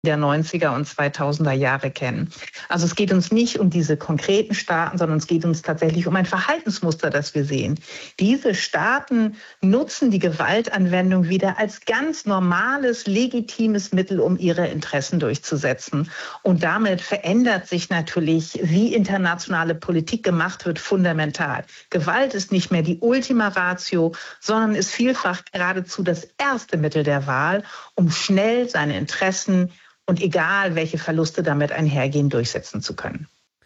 der 90er und 2000er Jahre kennen. Also es geht uns nicht um diese konkreten Staaten, sondern es geht uns tatsächlich um ein Verhaltensmuster, das wir sehen. Diese Staaten nutzen die Gewaltanwendung wieder als ganz normales, legitimes Mittel, um ihre Interessen durchzusetzen. Und damit verändert sich natürlich, wie internationale Politik gemacht wird, fundamental. Gewalt ist nicht mehr die Ultima Ratio, sondern ist vielfach geradezu das erste Mittel der Wahl, um schnell seine Interessen und egal, welche Verluste damit einhergehen, durchsetzen zu können.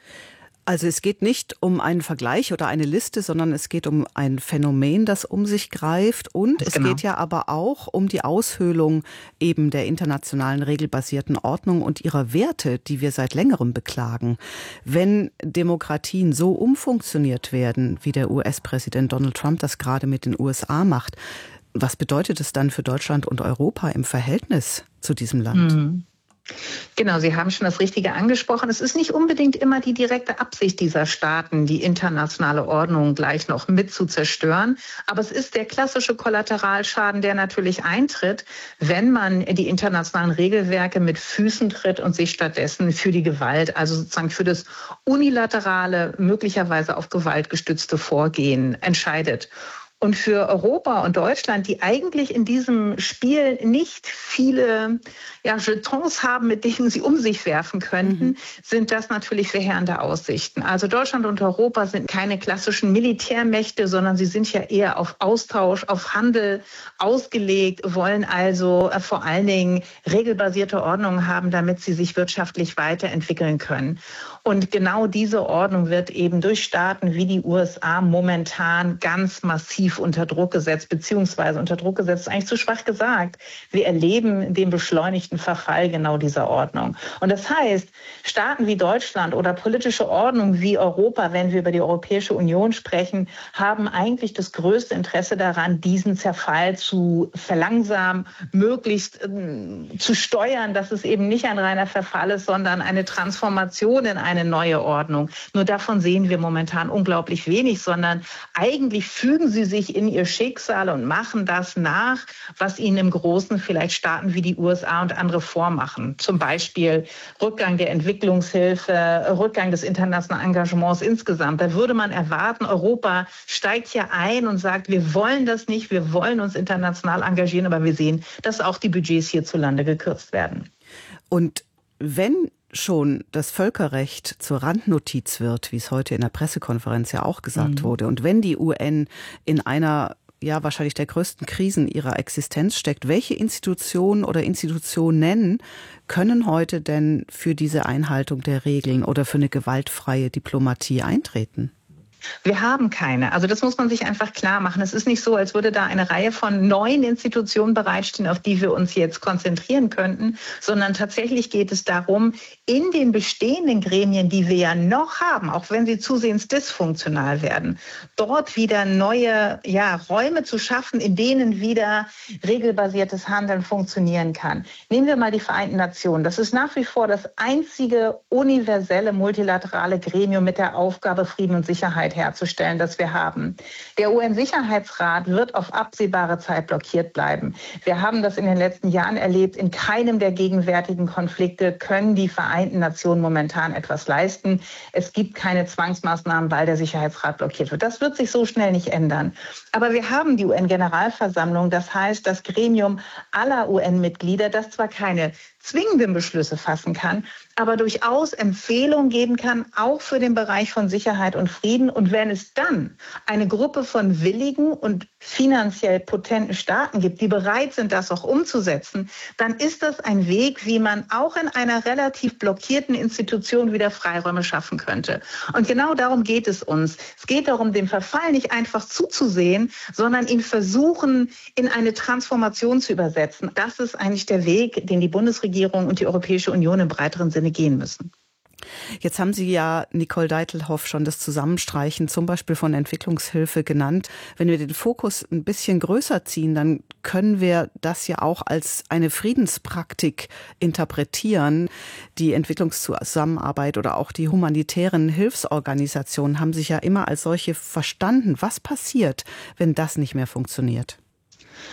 Also es geht nicht um einen Vergleich oder eine Liste, sondern es geht um ein Phänomen, das um sich greift. Und es geht ja aber auch um die Aushöhlung eben der internationalen regelbasierten Ordnung und ihrer Werte, die wir seit längerem beklagen. Wenn Demokratien so umfunktioniert werden, wie der US-Präsident Donald Trump das gerade mit den USA macht, was bedeutet es dann für Deutschland und Europa im Verhältnis zu diesem Land? Genau, Sie haben schon das Richtige angesprochen. Es ist nicht unbedingt immer die direkte Absicht dieser Staaten, die internationale Ordnung gleich noch mit zu zerstören. Aber es ist der klassische Kollateralschaden, der natürlich eintritt, wenn man die internationalen Regelwerke mit Füßen tritt und sich stattdessen für die Gewalt, also sozusagen für das unilaterale, möglicherweise auf Gewalt gestützte Vorgehen entscheidet. Und für Europa und Deutschland, die eigentlich in diesem Spiel nicht viele Jetons haben, mit denen sie um sich werfen könnten, sind das natürlich verheerende Aussichten. Also Deutschland und Europa sind keine klassischen Militärmächte, sondern sie sind ja eher auf Austausch, auf Handel ausgelegt, wollen also vor allen Dingen regelbasierte Ordnungen haben, damit sie sich wirtschaftlich weiterentwickeln können. Und genau diese Ordnung wird eben durch Staaten wie die USA momentan ganz massiv unter Druck gesetzt, beziehungsweise unter Druck gesetzt, ist eigentlich zu schwach gesagt. Wir erleben den beschleunigten Verfall genau dieser Ordnung. Und das heißt, Staaten wie Deutschland oder politische Ordnungen wie Europa, wenn wir über die Europäische Union sprechen, haben eigentlich das größte Interesse daran, diesen Zerfall zu verlangsamen, möglichst zu steuern, dass es eben nicht ein reiner Verfall ist, sondern eine Transformation in eine neue Ordnung. Nur davon sehen wir momentan unglaublich wenig, sondern eigentlich fügen sie sich in ihr Schicksal und machen das nach, was ihnen im Großen vielleicht Staaten wie die USA und andere vormachen. Zum Beispiel Rückgang der Entwicklungshilfe, Rückgang des internationalen Engagements insgesamt. Da würde man erwarten, Europa steigt hier ein und sagt, wir wollen das nicht, wir wollen uns international engagieren, aber wir sehen, dass auch die Budgets hierzulande gekürzt werden. Und wenn schon das Völkerrecht zur Randnotiz wird, wie es heute in der Pressekonferenz ja auch gesagt wurde, und wenn die UN in einer wahrscheinlich der größten Krisen ihrer Existenz steckt, welche Institutionen oder Institutionen können heute denn für diese Einhaltung der Regeln oder für eine gewaltfreie Diplomatie eintreten? Wir haben keine. Also das muss man sich einfach klar machen. Es ist nicht so, als würde da eine Reihe von neuen Institutionen bereitstehen, auf die wir uns jetzt konzentrieren könnten, sondern tatsächlich geht es darum, in den bestehenden Gremien, die wir ja noch haben, auch wenn sie zusehends dysfunktional werden, dort wieder neue Räume zu schaffen, in denen wieder regelbasiertes Handeln funktionieren kann. Nehmen wir mal die Vereinten Nationen. Das ist nach wie vor das einzige universelle multilaterale Gremium mit der Aufgabe, Frieden und Sicherheit herzustellen, das wir haben. Der UN-Sicherheitsrat wird auf absehbare Zeit blockiert bleiben. Wir haben das in den letzten Jahren erlebt. In keinem der gegenwärtigen Konflikte können die Vereinten Nationen momentan etwas leisten. Es gibt keine Zwangsmaßnahmen, weil der Sicherheitsrat blockiert wird. Das wird sich so schnell nicht ändern. Aber wir haben die UN-Generalversammlung, das heißt das Gremium aller UN-Mitglieder, das zwar keine zwingenden Beschlüsse fassen kann, aber durchaus Empfehlungen geben kann, auch für den Bereich von Sicherheit und Frieden. Und wenn es dann eine Gruppe von willigen und finanziell potenten Staaten gibt, die bereit sind, das auch umzusetzen, dann ist das ein Weg, wie man auch in einer relativ blockierten Institution wieder Freiräume schaffen könnte. Und genau darum geht es uns. Es geht darum, dem Verfall nicht einfach zuzusehen, sondern ihn versuchen, in eine Transformation zu übersetzen. Das ist eigentlich der Weg, den die Bundesregierung und die Europäische Union im breiteren Sinne gehen müssen. Jetzt haben Sie ja, Nicole Deitelhoff, schon das Zusammenstreichen zum Beispiel von Entwicklungshilfe genannt. Wenn wir den Fokus ein bisschen größer ziehen, dann können wir das ja auch als eine Friedenspraktik interpretieren. Die Entwicklungszusammenarbeit oder auch die humanitären Hilfsorganisationen haben sich ja immer als solche verstanden. Was passiert, wenn das nicht mehr funktioniert?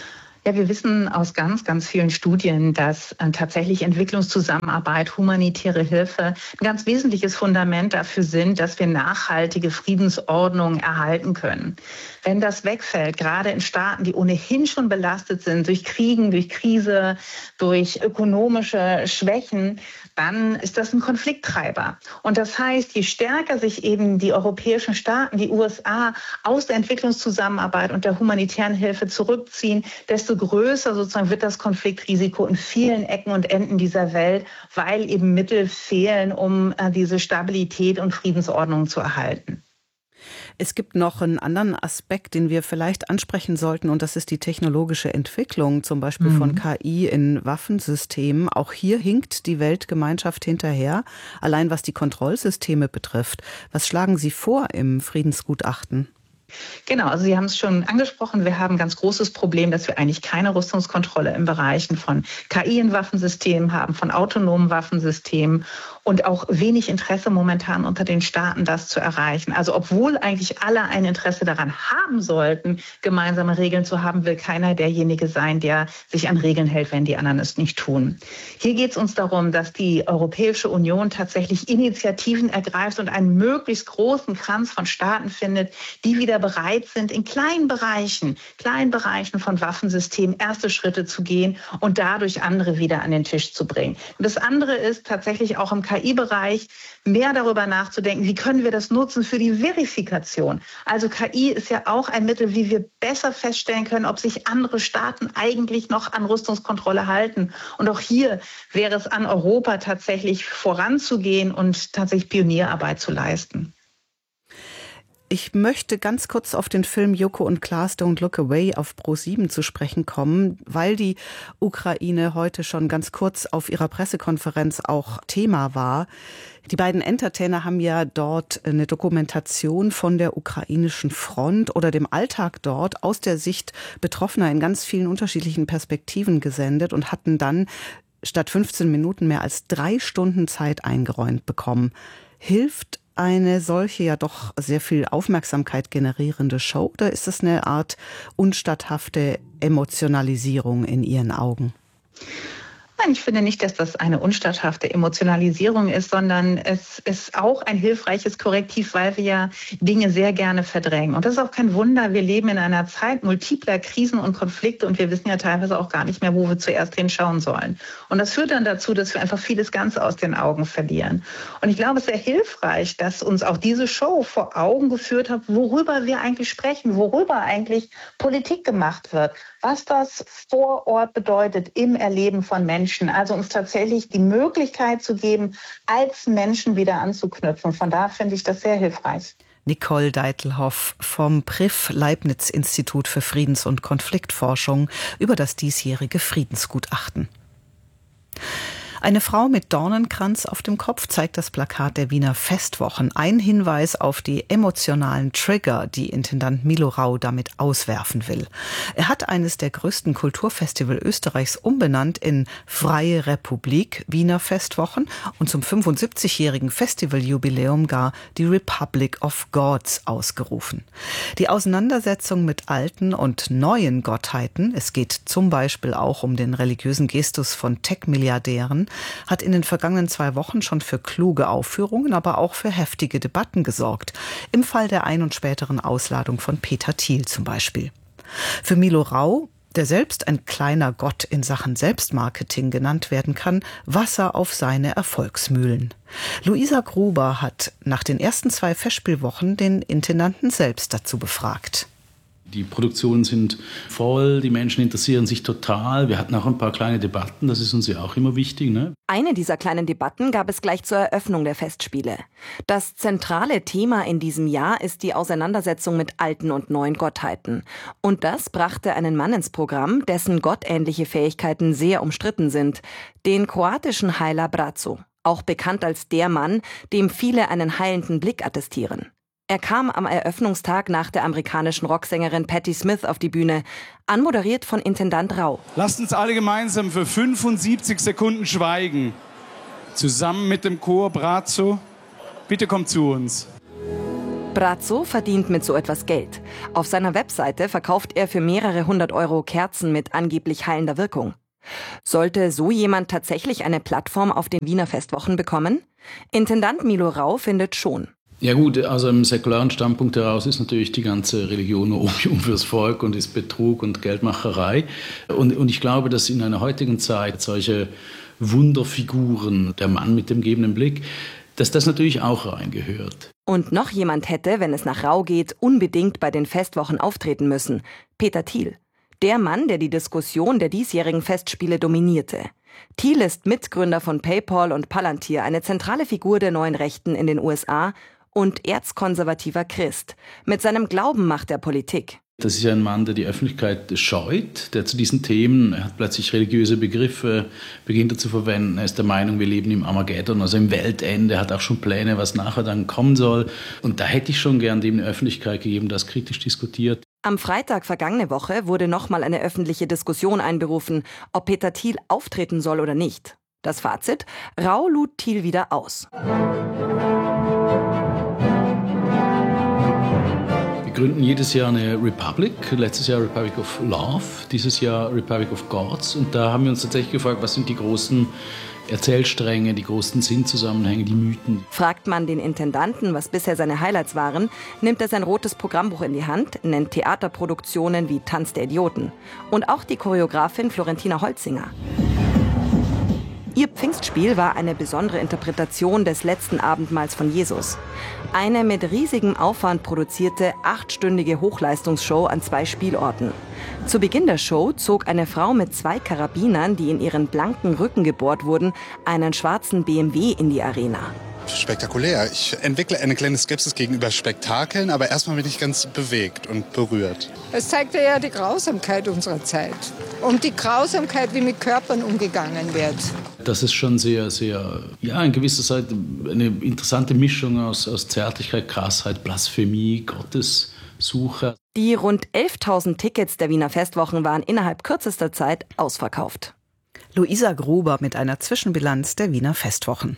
Ja, wir wissen aus ganz, ganz vielen Studien, dass tatsächlich Entwicklungszusammenarbeit, humanitäre Hilfe ein ganz wesentliches Fundament dafür sind, dass wir nachhaltige Friedensordnung erhalten können. Wenn das wegfällt, gerade in Staaten, die ohnehin schon belastet sind durch Kriegen, durch Krise, durch ökonomische Schwächen, dann ist das ein Konflikttreiber. Und das heißt, je stärker sich eben die europäischen Staaten, die USA aus der Entwicklungszusammenarbeit und der humanitären Hilfe zurückziehen, desto größer sozusagen wird das Konfliktrisiko in vielen Ecken und Enden dieser Welt, weil eben Mittel fehlen, um diese Stabilität und Friedensordnung zu erhalten. Es gibt noch einen anderen Aspekt, den wir vielleicht ansprechen sollten, und das ist die technologische Entwicklung, zum Beispiel von KI in Waffensystemen. Auch hier hinkt die Weltgemeinschaft hinterher, allein was die Kontrollsysteme betrifft. Was schlagen Sie vor im Friedensgutachten? Genau, also Sie haben es schon angesprochen, wir haben ein ganz großes Problem, dass wir eigentlich keine Rüstungskontrolle im Bereichen von KI in Waffensystemen haben, von autonomen Waffensystemen und auch wenig Interesse momentan unter den Staaten, das zu erreichen. Also obwohl eigentlich alle ein Interesse daran haben sollten, gemeinsame Regeln zu haben, will keiner derjenige sein, der sich an Regeln hält, wenn die anderen es nicht tun. Hier geht es uns darum, dass die Europäische Union tatsächlich Initiativen ergreift und einen möglichst großen Kranz von Staaten findet, die wieder bereit sind, in kleinen Bereichen von Waffensystemen erste Schritte zu gehen und dadurch andere wieder an den Tisch zu bringen. Und das andere ist tatsächlich auch im KI-Bereich mehr darüber nachzudenken, wie können wir das nutzen für die Verifikation. Also KI ist ja auch ein Mittel, wie wir besser feststellen können, ob sich andere Staaten eigentlich noch an Rüstungskontrolle halten. Und auch hier wäre es an Europa tatsächlich voranzugehen und tatsächlich Pionierarbeit zu leisten. Ich möchte ganz kurz auf den Film Joko und Klaas Don't Look Away auf Pro7 zu sprechen kommen, weil die Ukraine heute schon ganz kurz auf ihrer Pressekonferenz auch Thema war. Die beiden Entertainer haben ja dort eine Dokumentation von der ukrainischen Front oder dem Alltag dort aus der Sicht Betroffener in ganz vielen unterschiedlichen Perspektiven gesendet und hatten dann statt 15 Minuten mehr als 3 Stunden Zeit eingeräumt bekommen. Hilft eine solche ja doch sehr viel Aufmerksamkeit generierende Show, oder ist es eine Art unstatthafte Emotionalisierung in Ihren Augen? Nein, ich finde nicht, dass das eine unstatthafte Emotionalisierung ist, sondern es ist auch ein hilfreiches Korrektiv, weil wir ja Dinge sehr gerne verdrängen. Und das ist auch kein Wunder. Wir leben in einer Zeit multipler Krisen und Konflikte und wir wissen ja teilweise auch gar nicht mehr, wo wir zuerst hinschauen sollen. Und das führt dann dazu, dass wir einfach vieles ganz aus den Augen verlieren. Und ich glaube, es ist sehr hilfreich, dass uns auch diese Show vor Augen geführt hat, worüber wir eigentlich sprechen, worüber eigentlich Politik gemacht wird, was das vor Ort bedeutet im Erleben von Menschen. Also uns tatsächlich die Möglichkeit zu geben, als Menschen wieder anzuknüpfen. Von daher finde ich das sehr hilfreich. Nicole Deitelhoff vom PRIF Leibniz-Institut für Friedens- und Konfliktforschung über das diesjährige Friedensgutachten. Eine Frau mit Dornenkranz auf dem Kopf zeigt das Plakat der Wiener Festwochen. Ein Hinweis auf die emotionalen Trigger, die Intendant Milo Rau damit auswerfen will. Er hat eines der größten Kulturfestival Österreichs umbenannt in Freie Republik Wiener Festwochen und zum 75-jährigen Festivaljubiläum gar die Republic of Gods ausgerufen. Die Auseinandersetzung mit alten und neuen Gottheiten, es geht zum Beispiel auch um den religiösen Gestus von Tech-Milliardären, hat in den vergangenen 2 Wochen schon für kluge Aufführungen, aber auch für heftige Debatten gesorgt. Im Fall der Ein- und späteren Ausladung von Peter Thiel zum Beispiel. Für Milo Rau, der selbst ein kleiner Gott in Sachen Selbstmarketing genannt werden kann, Wasser auf seine Erfolgsmühlen. Luisa Gruber hat nach den ersten 2 Festspielwochen den Intendanten selbst dazu befragt. Die Produktionen sind voll, die Menschen interessieren sich total. Wir hatten auch ein paar kleine Debatten, das ist uns ja auch immer wichtig, ne? Eine dieser kleinen Debatten gab es gleich zur Eröffnung der Festspiele. Das zentrale Thema in diesem Jahr ist die Auseinandersetzung mit alten und neuen Gottheiten. Und das brachte einen Mann ins Programm, dessen gottähnliche Fähigkeiten sehr umstritten sind. Den kroatischen Heiler Braco, auch bekannt als der Mann, dem viele einen heilenden Blick attestieren. Er kam am Eröffnungstag nach der amerikanischen Rocksängerin Patti Smith auf die Bühne, anmoderiert von Intendant Rau. Lasst uns alle gemeinsam für 75 Sekunden schweigen. Zusammen mit dem Chor Braco. Bitte kommt zu uns. Brazzo verdient mit so etwas Geld. Auf seiner Webseite verkauft er für mehrere 100 € Kerzen mit angeblich heilender Wirkung. Sollte so jemand tatsächlich eine Plattform auf den Wiener Festwochen bekommen? Intendant Milo Rau findet schon. Ja gut, also im säkularen Standpunkt heraus ist natürlich die ganze Religion nur Opium fürs Volk und ist Betrug und Geldmacherei. Und ich glaube, dass in einer heutigen Zeit solche Wunderfiguren, der Mann mit dem gebenden Blick, dass das natürlich auch reingehört. Und noch jemand hätte, wenn es nach Rau geht, unbedingt bei den Festwochen auftreten müssen. Peter Thiel. Der Mann, der die Diskussion der diesjährigen Festspiele dominierte. Thiel ist Mitgründer von PayPal und Palantir, eine zentrale Figur der neuen Rechten in den USA und erzkonservativer Christ. Mit seinem Glauben macht er Politik. Das ist ja ein Mann, der die Öffentlichkeit scheut, der zu diesen Themen, er hat plötzlich religiöse Begriffe, beginnt er zu verwenden. Er ist der Meinung, wir leben im Armageddon, also im Weltende, er hat auch schon Pläne, was nachher dann kommen soll. Und da hätte ich schon gern dem eine Öffentlichkeit gegeben, das kritisch diskutiert. Am Freitag vergangene Woche wurde nochmal eine öffentliche Diskussion einberufen, ob Peter Thiel auftreten soll oder nicht. Das Fazit: Rau lud Thiel wieder aus. Wir gründen jedes Jahr eine Republic, letztes Jahr Republic of Love, dieses Jahr Republic of Gods. Und da haben wir uns tatsächlich gefragt, was sind die großen Erzählstränge, die großen Sinnzusammenhänge, die Mythen. Fragt man den Intendanten, was bisher seine Highlights waren, nimmt er sein rotes Programmbuch in die Hand, nennt Theaterproduktionen wie Tanz der Idioten. Und auch die Choreografin Florentina Holzinger. Ihr Pfingstspiel war eine besondere Interpretation des letzten Abendmahls von Jesus. Eine mit riesigem Aufwand produzierte 8-stündige Hochleistungsshow an 2 Spielorten. Zu Beginn der Show zog eine Frau mit 2 Karabinern, die in ihren blanken Rücken gebohrt wurden, einen schwarzen BMW in die Arena. Spektakulär. Ich entwickle eine kleine Skepsis gegenüber Spektakeln, aber erstmal bin ich ganz bewegt und berührt. Es zeigte ja die Grausamkeit unserer Zeit und die Grausamkeit, wie mit Körpern umgegangen wird. Das ist schon sehr, sehr, ja, in gewisser Seite eine interessante Mischung aus Zärtlichkeit, Krassheit, Blasphemie, Gottessuche. Die rund 11.000 Tickets der Wiener Festwochen waren innerhalb kürzester Zeit ausverkauft. Luisa Gruber mit einer Zwischenbilanz der Wiener Festwochen.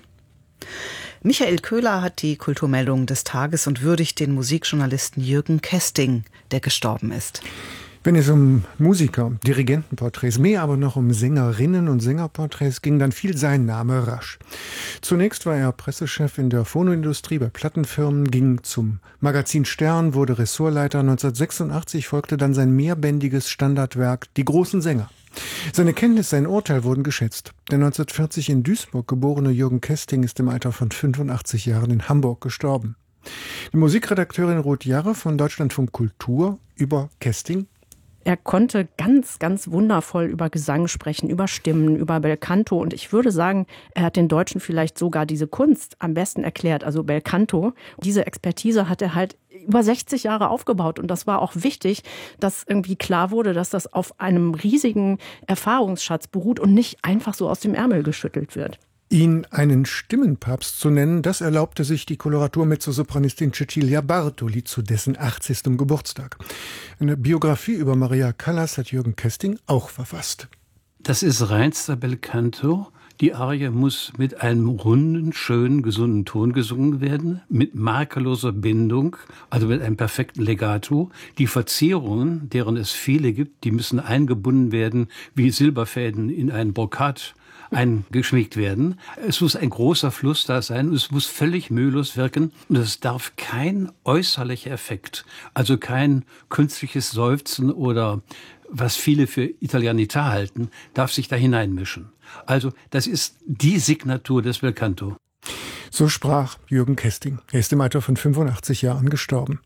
Michael Köhler hat die Kulturmeldung des Tages und würdigt den Musikjournalisten Jürgen Kesting, der gestorben ist. Wenn es um Musiker, Dirigentenporträts, mehr aber noch um Sängerinnen und Sängerporträts ging, dann fiel sein Name rasch. Zunächst war er Pressechef in der Phonoindustrie bei Plattenfirmen, ging zum Magazin Stern, wurde Ressortleiter. 1986 folgte dann sein mehrbändiges Standardwerk Die großen Sänger. Seine Kenntnis, sein Urteil wurden geschätzt. Der 1940 in Duisburg geborene Jürgen Kesting ist im Alter von 85 Jahren in Hamburg gestorben. Die Musikredakteurin Ruth Jarre von Deutschlandfunk Kultur über Kesting. Er konnte ganz, ganz wundervoll über Gesang sprechen, über Stimmen, über Belcanto. Und ich würde sagen, er hat den Deutschen vielleicht sogar diese Kunst am besten erklärt, also Belcanto. Diese Expertise hat er halt über 60 Jahre aufgebaut. Und das war auch wichtig, dass irgendwie klar wurde, dass das auf einem riesigen Erfahrungsschatz beruht und nicht einfach so aus dem Ärmel geschüttelt wird. Ihn einen Stimmenpapst zu nennen, das erlaubte sich die Koloratur-Mezzosopranistin Cecilia Bartoli zu dessen 80. Geburtstag. Eine Biografie über Maria Callas hat Jürgen Kesting auch verfasst. Das ist reinster Belcanto. Die Arie muss mit einem runden, schönen, gesunden Ton gesungen werden, mit makelloser Bindung, also mit einem perfekten Legato. Die Verzierungen, deren es viele gibt, die müssen eingebunden werden wie Silberfäden in ein Brokat eingeschmiegt werden. Es muss ein großer Fluss da sein und es muss völlig mühelos wirken und es darf kein äußerlicher Effekt, also kein künstliches Seufzen oder was viele für Italianità halten, darf sich da hineinmischen. Also das ist die Signatur des Belcanto. So sprach Jürgen Kesting. Er ist im Alter von 85 Jahren gestorben.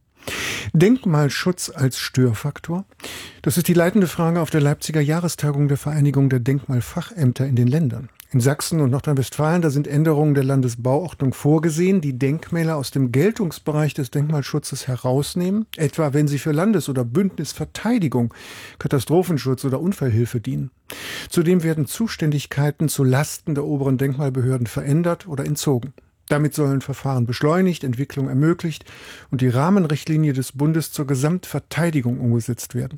Denkmalschutz als Störfaktor? Das ist die leitende Frage auf der Leipziger Jahrestagung der Vereinigung der Denkmalfachämter in den Ländern. In Sachsen und Nordrhein-Westfalen, da sind Änderungen der Landesbauordnung vorgesehen, die Denkmäler aus dem Geltungsbereich des Denkmalschutzes herausnehmen, etwa wenn sie für Landes- oder Bündnisverteidigung, Katastrophenschutz oder Unfallhilfe dienen. Zudem werden Zuständigkeiten zu Lasten der oberen Denkmalbehörden verändert oder entzogen. Damit sollen Verfahren beschleunigt, Entwicklung ermöglicht und die Rahmenrichtlinie des Bundes zur Gesamtverteidigung umgesetzt werden.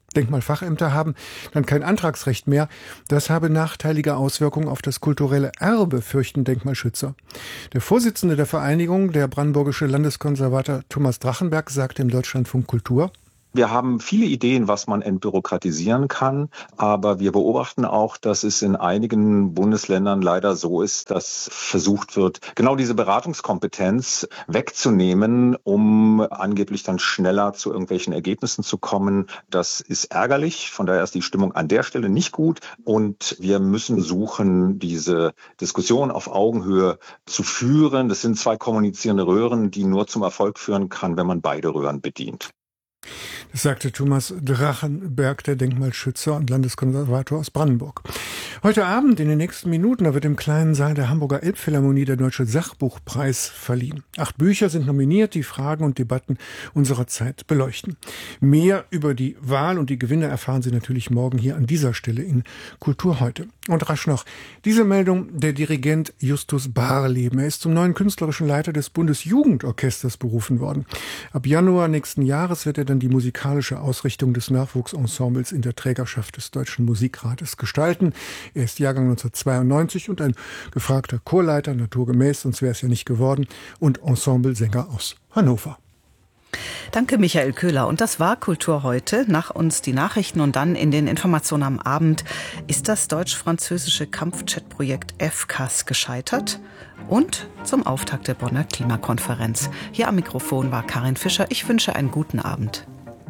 Denkmalfachämter haben dann kein Antragsrecht mehr. Das habe nachteilige Auswirkungen auf das kulturelle Erbe, fürchten Denkmalschützer. Der Vorsitzende der Vereinigung, der brandenburgische Landeskonservator Thomas Drachenberg, sagte im Deutschlandfunk Kultur: Wir haben viele Ideen, was man entbürokratisieren kann, aber wir beobachten auch, dass es in einigen Bundesländern leider so ist, dass versucht wird, genau diese Beratungskompetenz wegzunehmen, um angeblich dann schneller zu irgendwelchen Ergebnissen zu kommen. Das ist ärgerlich, von daher ist die Stimmung an der Stelle nicht gut und wir müssen versuchen, diese Diskussion auf Augenhöhe zu führen. Das sind zwei kommunizierende Röhren, die nur zum Erfolg führen kann, wenn man beide Röhren bedient. Das sagte Thomas Drachenberg, der Denkmalschützer und Landeskonservator aus Brandenburg. Heute Abend, in den nächsten Minuten, da wird im kleinen Saal der Hamburger Elbphilharmonie der Deutsche Sachbuchpreis verliehen. 8 Bücher sind nominiert, die Fragen und Debatten unserer Zeit beleuchten. Mehr über die Wahl und die Gewinne erfahren Sie natürlich morgen hier an dieser Stelle in Kultur heute. Und rasch noch diese Meldung: Der Dirigent Justus Barleben. Er ist zum neuen künstlerischen Leiter des Bundesjugendorchesters berufen worden. Ab Januar nächsten Jahres wird er dann die musikalische Ausrichtung des Nachwuchsensembles in der Trägerschaft des Deutschen Musikrates gestalten. Er ist Jahrgang 1992 und ein gefragter Chorleiter, naturgemäß, sonst wäre es ja nicht geworden, und Ensemblesänger aus Hannover. Danke, Michael Köhler. Und das war Kultur heute. Nach uns die Nachrichten und dann in den Informationen am Abend: Ist das deutsch-französische Kampfjet-Projekt FCAS gescheitert? Und zum Auftakt der Bonner Klimakonferenz. Hier am Mikrofon war Karin Fischer. Ich wünsche einen guten Abend.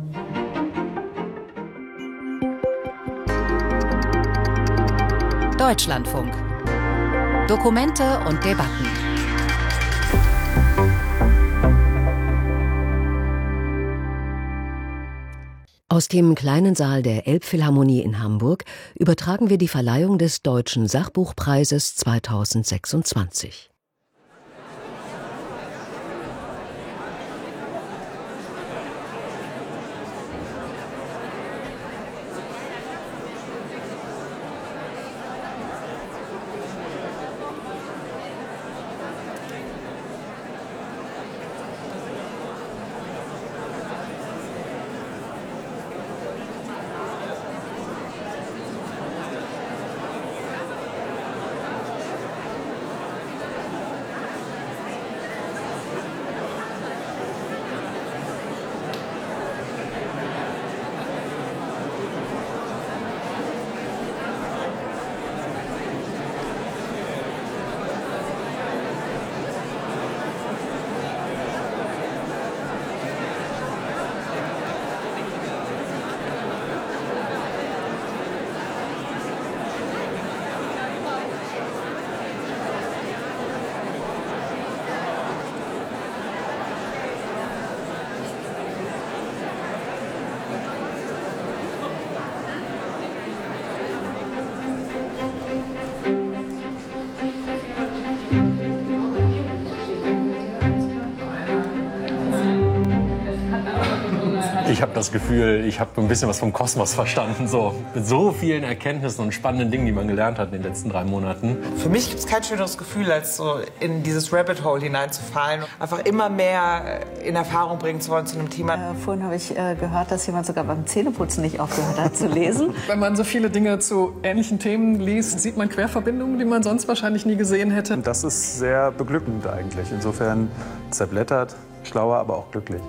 Deutschlandfunk. Dokumente und Debatten. Aus dem kleinen Saal der Elbphilharmonie in Hamburg übertragen wir die Verleihung des Deutschen Sachbuchpreises 2026. Ich habe das Gefühl, ich habe ein bisschen was vom Kosmos verstanden. So, mit so vielen Erkenntnissen und spannenden Dingen, die man gelernt hat in den letzten 3 Monaten. Für mich gibt es kein schöneres Gefühl, als so in dieses Rabbit Hole hineinzufallen. Einfach immer mehr in Erfahrung bringen zu wollen zu einem Thema. Vorhin habe ich gehört, dass jemand sogar beim Zähneputzen nicht aufgehört hat zu lesen. Wenn man so viele Dinge zu ähnlichen Themen liest, sieht man Querverbindungen, die man sonst wahrscheinlich nie gesehen hätte. Das ist sehr beglückend eigentlich. Insofern zerblättert, schlauer, aber auch glücklich.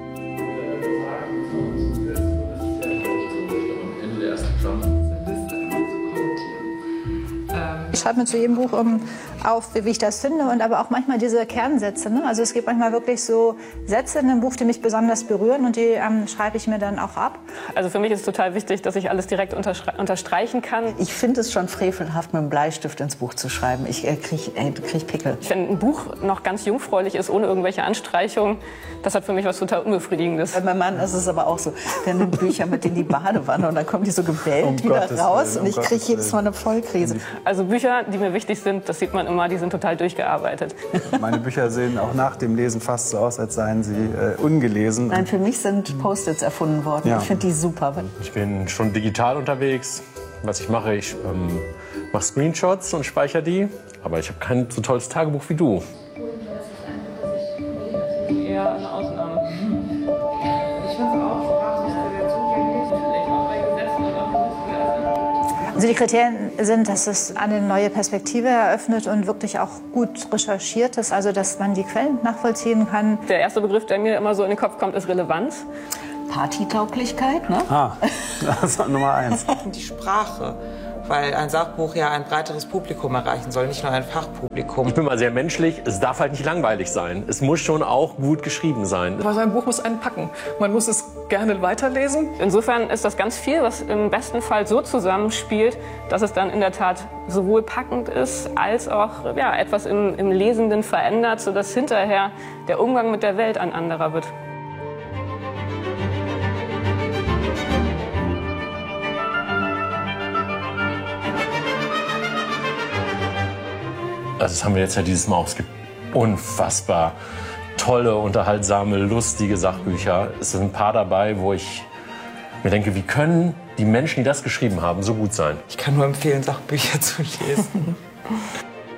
Ich schreibe mir zu jedem Buch auf, wie ich das finde, und aber auch manchmal diese Kernsätze. Ne? Also es gibt manchmal wirklich so Sätze in einem Buch, die mich besonders berühren, und die schreibe ich mir dann auch ab. Also für mich ist es total wichtig, dass ich alles direkt unterstreichen kann. Ich finde es schon frevelhaft, mit einem Bleistift ins Buch zu schreiben. Ich krieg Pickel. Wenn ein Buch noch ganz jungfräulich ist, ohne irgendwelche Anstreichungen, das hat für mich was total Unbefriedigendes. Bei meinem Mann ist es aber auch so. Der nimmt Bücher mit in die Badewanne und dann kommen die so gebellt wieder raus und ich kriege jedes Mal eine Vollkrise. Also Bücher, die mir wichtig sind, das sieht man immer, die sind total durchgearbeitet. Meine Bücher sehen auch nach dem Lesen fast so aus, als seien sie ungelesen. Nein, für mich sind Post-its erfunden worden. Ja. Ich finde die super. Ich bin schon digital unterwegs. Was ich mache, ich mache Screenshots und speichere die. Aber ich habe kein so tolles Tagebuch wie du. Ja, eine Ausnahme. Ich finde es auch Also die Kriterien sind, dass es eine neue Perspektive eröffnet und wirklich auch gut recherchiert ist, also dass man die Quellen nachvollziehen kann. Der erste Begriff, der mir immer so in den Kopf kommt, ist Relevanz. Partytauglichkeit, ne? Das ist Nummer 1. Die Sprache, weil ein Sachbuch ja ein breiteres Publikum erreichen soll, nicht nur ein Fachpublikum. Ich bin mal sehr menschlich, es darf halt nicht langweilig sein. Es muss schon auch gut geschrieben sein. Aber so ein Buch muss einen packen. Man muss es gerne weiterlesen. Insofern ist das ganz viel, was im besten Fall so zusammenspielt, dass es dann in der Tat sowohl packend ist, als auch etwas im Lesenden verändert, sodass hinterher der Umgang mit der Welt ein anderer wird. Also das haben wir jetzt ja dieses Mal auch. Es gibt unfassbar tolle, unterhaltsame, lustige Sachbücher. Es sind ein paar dabei, wo ich mir denke, wie können die Menschen, die das geschrieben haben, so gut sein? Ich kann nur empfehlen, Sachbücher zu lesen.